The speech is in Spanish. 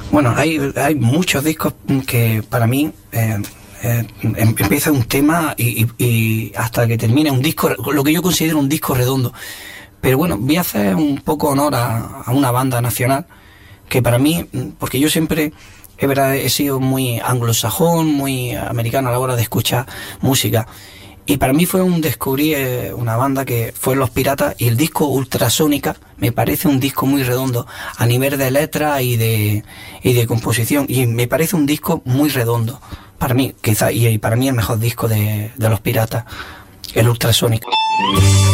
Bueno, hay muchos discos que para mí empieza un tema y hasta que termine un disco, lo que yo considero un disco redondo. Pero bueno, voy a hacer un poco honor a una banda nacional que para mí, porque yo siempre, es verdad, he sido muy anglosajón, muy americano a la hora de escuchar música. Y para mí fue un descubrir una banda que fue Los Piratas, y el disco Ultrasónica me parece un disco muy redondo a nivel de letra y de composición, y me parece un disco muy redondo para mí, quizá, y para mí el mejor disco de Los Piratas, el Ultrasónica.